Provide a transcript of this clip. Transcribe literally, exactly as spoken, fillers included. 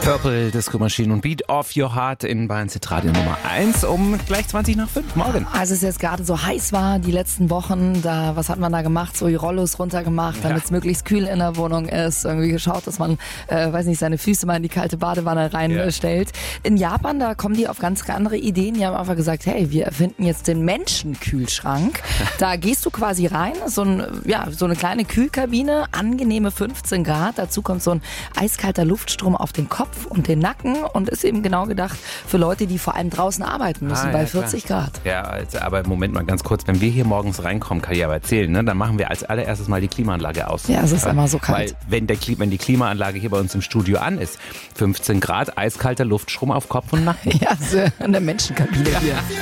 Purple, Disco Machine und Beat of Your Heart in Bayern Radio Nummer eins um gleich zwanzig nach fünf morgen. Als es jetzt gerade so heiß war, die letzten Wochen, da, was hat man da gemacht? So die Rollos runtergemacht, damit es ja. möglichst kühl in der Wohnung ist. Irgendwie geschaut, dass man, äh, weiß nicht, seine Füße mal in die kalte Badewanne reinstellt. Ja. In Japan, da kommen die auf ganz andere Ideen. Die haben einfach gesagt, hey, wir erfinden jetzt den Menschenkühlschrank. Da gehst du quasi rein, so, ein, ja, so eine kleine Kühlkabine, angenehme fünfzehn Grad. Dazu kommt so ein eiskalter Luftstrom auf den Kopf und den Nacken und ist eben genau gedacht für Leute, die vor allem draußen arbeiten müssen, ah, bei ja, vierzig Grad. Ja, also, aber Moment mal ganz kurz, wenn wir hier morgens reinkommen, kann ich aber erzählen, ne, dann machen wir als allererstes mal die Klimaanlage aus. Ja, es ist immer so kalt. Weil wenn, der, wenn die Klimaanlage hier bei uns im Studio an ist, fünfzehn Grad, eiskalter Luftstrom auf Kopf und Nacken. Ja, so eine Menschenkabine hier.